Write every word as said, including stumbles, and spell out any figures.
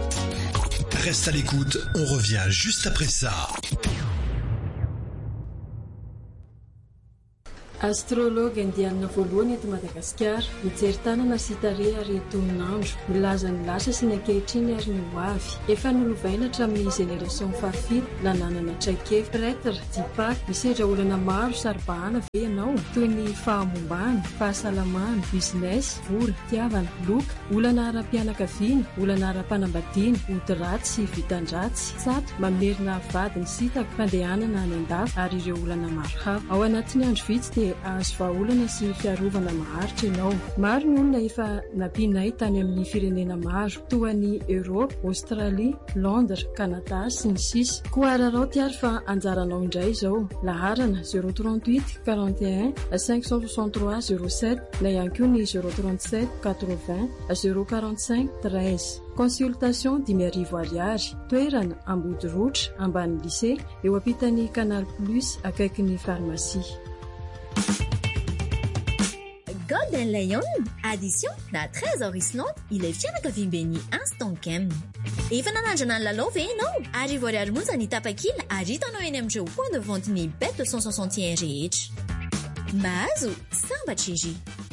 Reste à l'écoute, on revient juste après ça. Astrologue indianina voalohany eto Madagasikara mijery tanana sy tarehy ary toninandro milaza ny lasa sy ny ankehitriny ary ny ho avy efa nolovaina hatramin'ny génération fahafito nananana traikefa prêtre dipak misedra olana maro saribahana ve ianao toy ny fahamombany fahasalamana business vola tiavana loka olana ara-pianakaviana olana ara-panambadiana ody ratsy sy vitan-dratsy sato mamerina vadiny sitaka fandehanana any an-dafy ary ireo olana maro hafa ao anatin'ny andro vitsy dia azo vahaolana sy fiarovana maharitra ianao. Maro ny olona efa nampinay tany amin'ny firenena maro toa ny Europe, Australie, Londres, Canada sy ny sisa. Koa ararao tiary fa anjaranao indray izao. Laharana zéro trente-huit quarante et un cinq cent soixante-trois zéro sept na ihany koa ny zéro trente-sept quatre-vingts zéro quarante-cinq treize. Consultation dimy arivo ariary. Toerana Ambodirotra, ambany lycée, eo ampitan'ny Canal Plus akaikin'ny pharmacie. Golden Lion, addition na trésor islande, il est fianakaviam-ben'ny Instant Chem. Efa nanandrana ny lalao ve ianao? Arivo ariary monja ny tapakila ary hitanao eny amin'ireo point de vente ny bet deux cent soixante et un rehetra. Mahazo sambatra izy.